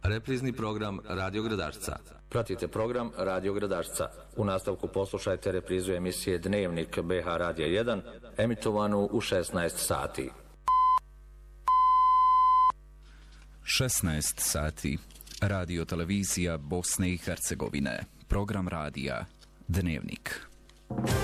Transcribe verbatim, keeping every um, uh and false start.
Reprizni program Radio Gradašca. Pratite program Radio Gradašca. U nastavku poslušajte reprizu emisije Dnevnik B H Radija jedan, emitovanu u šesnaest sati. šesnaest sati. Radio televizija Bosne i Hercegovine. Program radija Dnevnik.